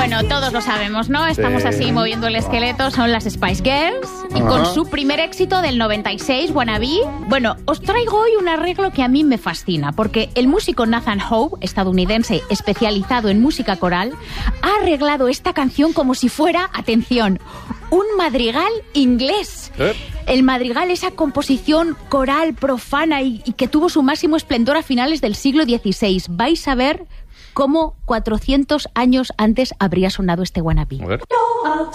Bueno, todos lo sabemos, ¿no? Estamos así moviendo el esqueleto, son las Spice Girls. Y con su primer éxito del 96, Wannabe. Bueno, os traigo hoy un arreglo que a mí me fascina, porque el músico Nathan Howe, estadounidense especializado en música coral, ha arreglado esta canción como si fuera, atención, un madrigal inglés. El madrigal, esa composición coral profana y que tuvo su máximo esplendor a finales del siglo XVI. Vais a ver cómo 400 años antes habría sonado este Wannabe.